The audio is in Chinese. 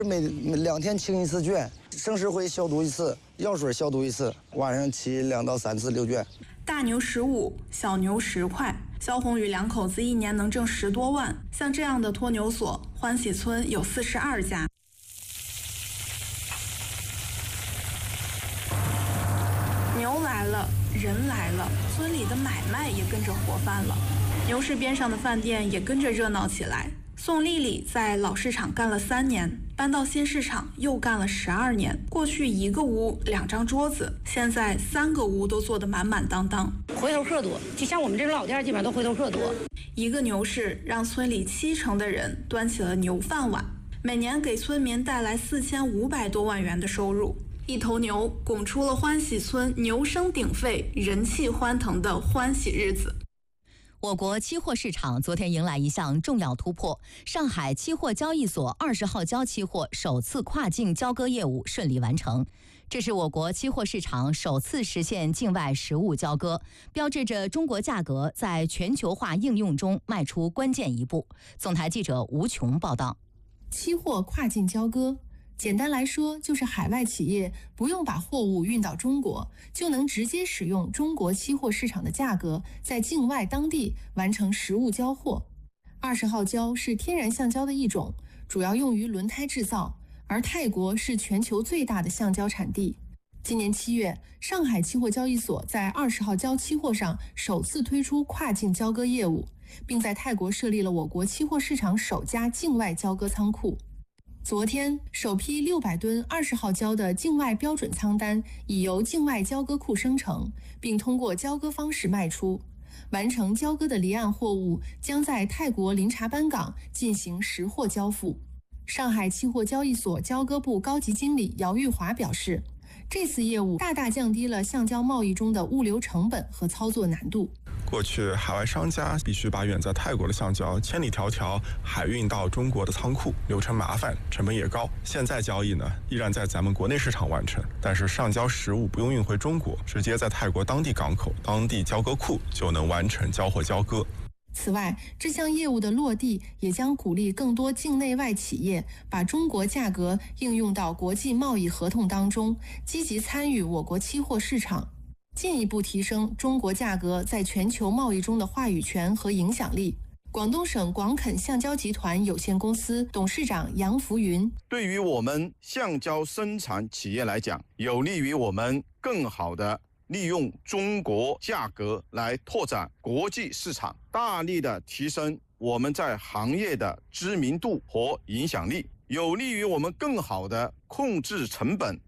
每2天清一次圈，生石灰消毒1次，药水消毒1次，晚上骑2到3次溜圈。 大牛15，小牛10块。肖红宇2口子1年能挣10多万。像这样的托牛所，欢喜村有42家。牛来了，人来了，村里的买卖也跟着活泛了。牛市边上的饭店也跟着热闹起来。宋丽丽在老市场干了3年，搬到新市场又干了12年。过去1个屋2张桌子，现在3个屋都坐得满满当当。 回头客多，就像我们这种老店，基本上都回头客多。 一个牛市让村里70%的人端起了牛饭碗，每年给村民带来4500多万元的收入。一头牛拱出了欢喜村牛声鼎沸、人气欢腾的欢喜日子。 我国期货市场昨天迎来一项重要突破，上海期货交易所20号交期货首次跨境交割业务顺利完成。这是我国期货市场首次实现境外实物交割，标志着中国价格在全球化应用中迈出关键一步。总台记者吴琼报道。 期货跨境交割简单来说，就是海外企业不用把货物运到中国，就能直接使用中国期货市场的价格，在境外当地完成实物交货。20号胶是天然橡胶的一种，主要用于轮胎制造，而泰国是全球最大的橡胶产地。今年7月，上海期货交易所在20号胶期货上首次推出跨境交割业务，并在泰国设立了我国期货市场首家境外交割仓库。昨天，首批600吨20号胶的境外标准仓单已由境外交割库生成，并通过交割方式卖出。完成交割的离岸货物将在泰国林查班港进行实货交付。上海期货交易所交割部高级经理姚玉华表示，这次业务大大降低了橡胶贸易中的物流成本和操作难度。 过去海外商家必须把远在泰国的橡胶千里迢迢海运到中国的仓库，流程麻烦，成本也高。现在交易呢，依然在咱们国内市场完成，但是上交实物不用运回中国，直接在泰国当地港口、当地交割库就能完成交货交割。 此外，这项业务的落地也将鼓励更多境内外企业把中国价格应用到国际贸易合同当中，积极参与我国期货市场，进一步提升中国价格在全球贸易中的话语权和影响力。广东省广垦橡胶集团有限公司董事长杨福云： 对于我们橡胶生产企业来讲，有利于我们更好的利用中国价格来拓展国际市场，大力的提升我们在行业的知名度和影响力，有利于我们更好的控制成本，